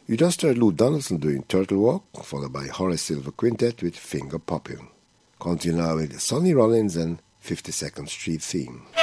You just heard Lou Donaldson doing Turtle Walk, followed by Horace Silver Quintet with Finger Popping. Continue now with Sonny Rollins and 52nd Street Theme.